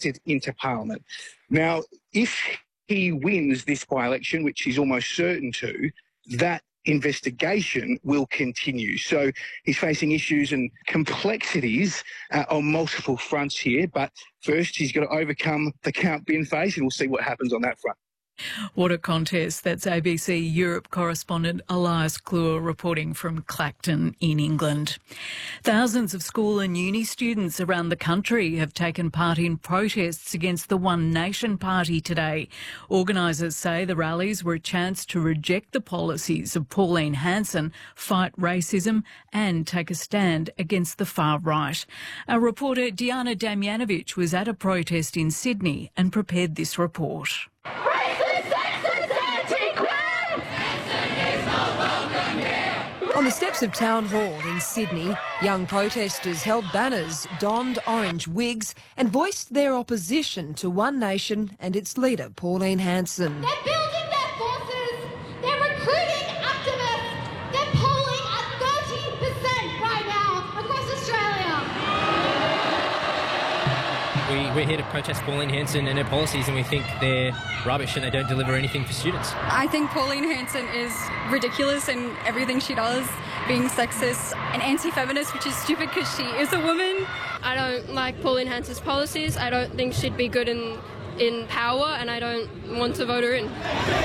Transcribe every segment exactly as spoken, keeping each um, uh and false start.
elected into Parliament. Now, if he wins this by-election, which he's almost certain to, that investigation will continue. So he's facing issues and complexities uh, on multiple fronts here. But first, he's got to overcome the Count Bin phase, and we'll see what happens on that front. What a contest. That's A B C Europe correspondent Elias Clure reporting from Clacton in England. Thousands of school and uni students around the country have taken part in protests against the One Nation Party today. Organisers say the rallies were a chance to reject the policies of Pauline Hanson, fight racism and take a stand against the far right. Our reporter Diana Damjanovic was at a protest in Sydney and prepared this report. On the steps of Town Hall in Sydney, young protesters held banners, donned orange wigs and voiced their opposition to One Nation and its leader, Pauline Hanson. They're building their forces, they're recruiting activists, they're polling at thirteen percent right now across Australia. We, we're here to protest Pauline Hanson and her policies, and we think they're rubbish and they don't deliver anything for students. I think Pauline Hanson is ridiculous in everything she does, being sexist and anti-feminist, which is stupid because she is a woman. I don't like Pauline Hanson's policies. I don't think she'd be good in in power, and I don't want to vote her in.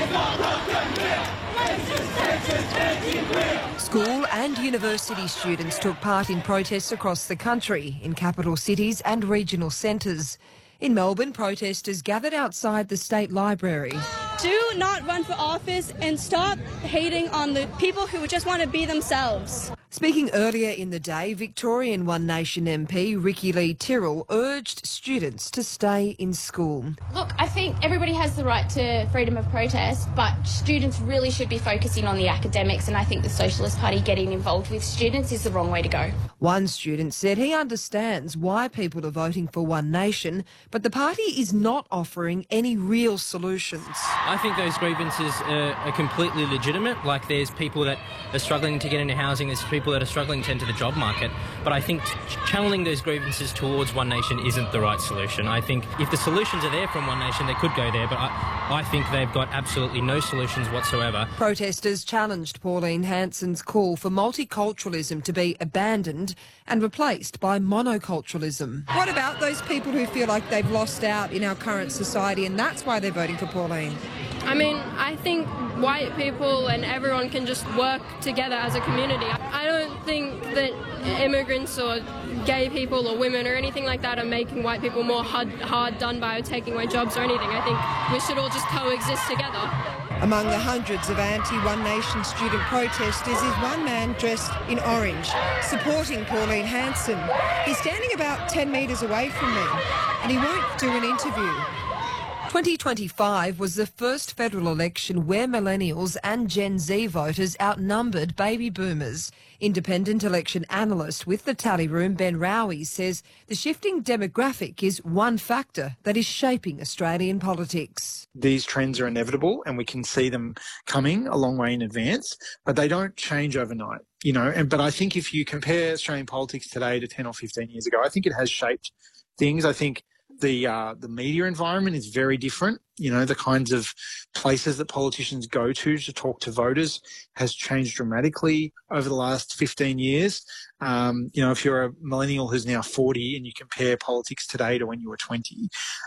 School and university students took part in protests across the country, in capital cities and regional centres. In Melbourne, protesters gathered outside the State Library. Do not run for office and stop hating on the people who just want to be themselves. Speaking earlier in the day, Victorian One Nation M P Ricky Lee Tyrrell urged students to stay in school. Look, I think everybody has the right to freedom of protest, but students really should be focusing on the academics, and I think the Socialist Party getting involved with students is the wrong way to go. One student said he understands why people are voting for One Nation, but the party is not offering any real solutions. I think those grievances are, are completely legitimate. Like, there's people that are struggling to get into housing, there's people that are struggling to enter the job market. But I think channeling those grievances towards One Nation isn't the right solution. I think if the solutions are there from One Nation, they could go there, but I, I think they've got absolutely no solutions whatsoever. Protesters challenged Pauline Hanson's call for multiculturalism to be abandoned and replaced by monoculturalism. What about those people who feel like they've lost out in our current society and that's why they're voting for Pauline? I mean, I think white people and everyone can just work together as a community. I don't think that immigrants or gay people or women or anything like that are making white people more hard, hard done by or taking away jobs or anything. I think we should all just coexist together. Among the hundreds of anti-One Nation student protesters is one man dressed in orange, supporting Pauline Hanson. He's standing about ten metres away from me, and he won't do an interview. twenty twenty-five was the first federal election where millennials and Gen Z voters outnumbered baby boomers. Independent election analyst with the Tally Room, Ben Rowie, says the shifting demographic is one factor that is shaping Australian politics. These trends are inevitable and we can see them coming a long way in advance, but they don't change overnight, you know. And but I think if you compare Australian politics today to ten or fifteen years ago, I think it has shaped things. I think The uh, the media environment is very different. You know, the kinds of places that politicians go to to talk to voters has changed dramatically over the last fifteen years. Um, you know, if you're a millennial who's now forty and you compare politics today to when you were twenty,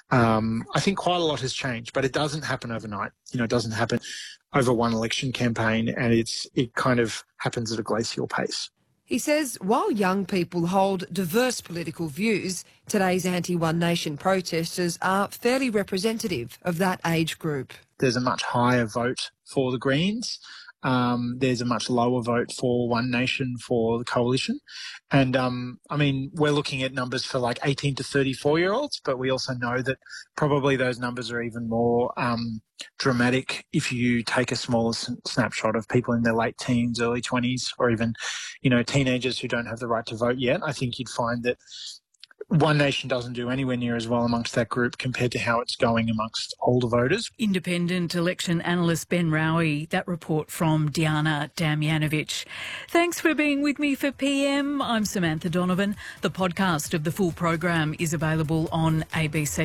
um, I think quite a lot has changed, but it doesn't happen overnight. You know, it doesn't happen over one election campaign, and it's it kind of happens at a glacial pace. He says while young people hold diverse political views, today's anti-One Nation protesters are fairly representative of that age group. There's a much higher vote for the Greens. Um, there's a much lower vote for One Nation for the coalition. And, um, I mean, we're looking at numbers for like eighteen to thirty-four-year-olds, but we also know that probably those numbers are even more um, dramatic if you take a smaller s- snapshot of people in their late teens, early twenties, or even, you know, teenagers who don't have the right to vote yet. I think you'd find that One Nation doesn't do anywhere near as well amongst that group compared to how it's going amongst older voters. Independent election analyst Ben Rowie, that report from Diana Damjanovic. Thanks for being with me for P M. I'm Samantha Donovan. The podcast of the full program is available on A B C.